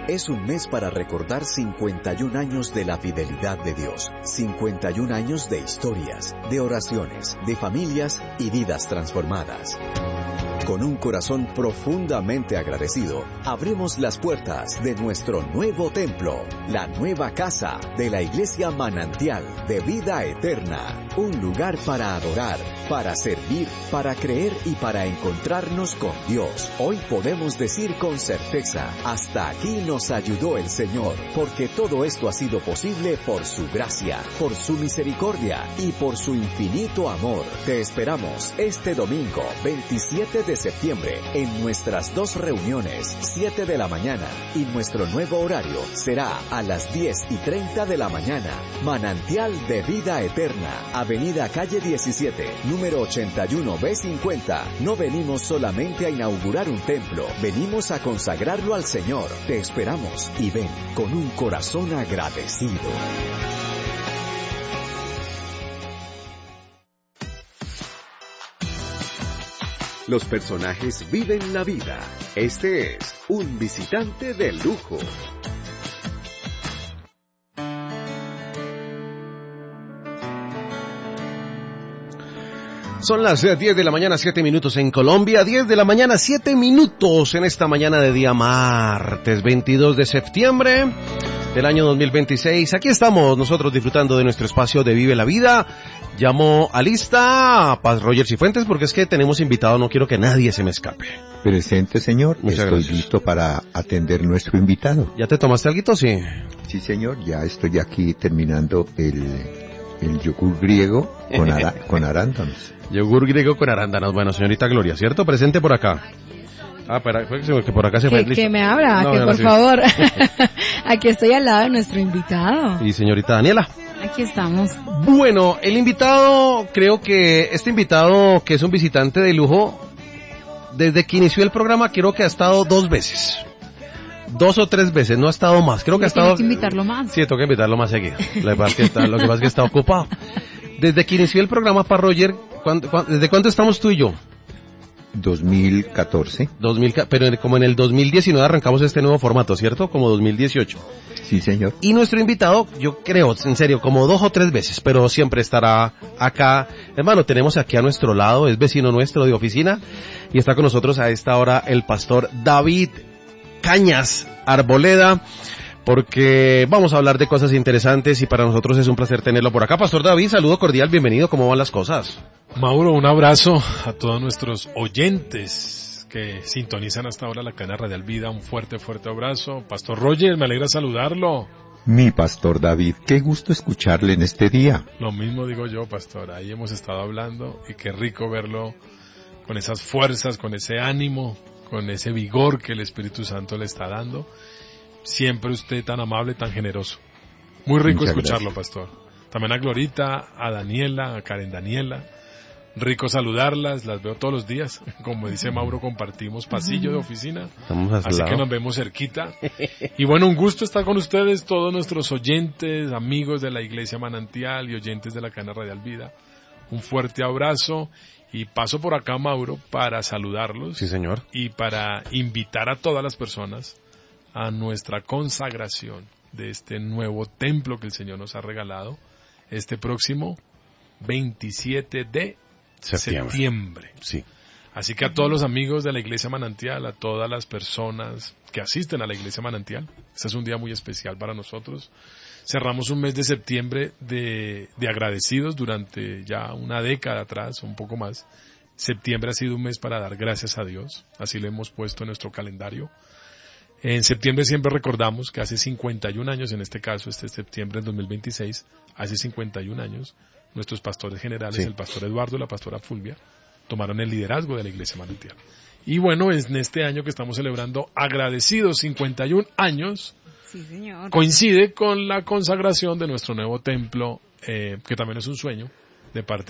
es un mes para recordar 51 años de la fidelidad de Dios, 51 años de historias, de oraciones, de familias y vidas transformadas. Con un corazón profundamente agradecido, abrimos las puertas de nuestro nuevo templo, la nueva casa de la Iglesia Manantial de Vida Eterna. Un lugar para adorar, para servir, para creer y para encontrarnos con Dios. Hoy podemos decir con certeza, hasta aquí nos ayudó el Señor, porque todo esto ha sido posible por su gracia, por su misericordia y por su infinito amor. Te esperamos este domingo, 27 de septiembre, en nuestras dos reuniones, 7 de la mañana, y nuestro nuevo horario será a las 10:30 de la mañana. Manantial de Vida Eterna, Avenida Calle 17, número 81B50. No venimos solamente a inaugurar un templo, venimos a consagrarlo al Señor. Te esperamos y ven con un corazón agradecido. Los personajes viven la vida. Este es un visitante de lujo. Son las 10 de la mañana, 7 minutos en Colombia, 10 de la mañana, 7 minutos en esta mañana de día martes, 22 de septiembre del año 2026. Aquí estamos nosotros disfrutando de nuestro espacio de Vive la Vida. Llamo a lista a Paz Roger Cifuentes porque es que tenemos invitado, no quiero que nadie se me escape. Presente, señor. Muchas Estoy gracias. listo para atender nuestro invitado. ¿Ya te tomaste alguito? Sí. Sí, señor. Ya estoy aquí terminando el yogur griego con arándanos. Yogur griego con arándanos. Bueno, señorita Gloria, ¿cierto? Presente por acá. Ah, pero que por acá se fue. Que me abra, No, que no, por sí. favor. Aquí estoy al lado de nuestro invitado. Y señorita Daniela. Aquí estamos. Bueno, el invitado, creo que este invitado que es un visitante de lujo, desde que inició el programa creo que ha estado 2 veces. 2 o 3 veces, no ha estado más. Creo que ha estado... Tienes que invitarlo más. Sí, tengo que invitarlo más seguido. Lo que pasa es que está ocupado. Desde que inició el programa, para Roger, ¿desde cuándo estamos tú y yo? 2014. Pero como en el 2019 arrancamos este nuevo formato, ¿cierto? Como 2018. Sí, señor. Y nuestro invitado, yo creo, en serio, como 2 o 3 veces, pero siempre estará acá. Hermano, tenemos aquí a nuestro lado, es vecino nuestro de oficina, y está con nosotros a esta hora el pastor David Cañas Arboleda, porque vamos a hablar de cosas interesantes y para nosotros es un placer tenerlo por acá. Pastor David, saludo cordial, bienvenido, ¿cómo van las cosas? Mauro, un abrazo a todos nuestros oyentes que sintonizan hasta ahora la cadena Radial Vida, un fuerte abrazo. Pastor Roger, me alegra saludarlo. Mi pastor David, qué gusto escucharle en este día. Lo mismo digo yo, pastor, ahí hemos estado hablando y qué rico verlo con esas fuerzas, con ese ánimo, con ese vigor que el Espíritu Santo le está dando. Siempre usted tan amable, tan generoso. Muy rico Muchas escucharlo, gracias. pastor. También a Glorita, a Daniela, a Karen Daniela. Rico saludarlas, las veo todos los días. Como dice Mauro, compartimos pasillo de oficina. Así que nos vemos cerquita. Y bueno, un gusto estar con ustedes, todos nuestros oyentes, amigos de la Iglesia Manantial y oyentes de la cadena Radial Vida. Un fuerte abrazo y paso por acá, Mauro, para saludarlos. Sí, señor. Y para invitar a todas las personas a nuestra consagración de este nuevo templo que el Señor nos ha regalado este próximo 27 de septiembre. Sí. Así que a todos los amigos de la Iglesia Manantial, a todas las personas que asisten a la Iglesia Manantial, este es un día muy especial para nosotros. Cerramos un mes de septiembre de agradecidos durante ya una década atrás, un poco más. Septiembre ha sido un mes para dar gracias a Dios, así lo hemos puesto en nuestro calendario. En septiembre siempre recordamos que hace 51 años, en este caso, este septiembre del 2026, hace 51 años, nuestros pastores generales, el pastor Eduardo y la pastora Fulvia, tomaron el liderazgo de la Iglesia Manantial. Y bueno, en este año que estamos celebrando agradecidos 51 años, sí, señor, coincide con la consagración de nuestro nuevo templo, que también es un sueño de parte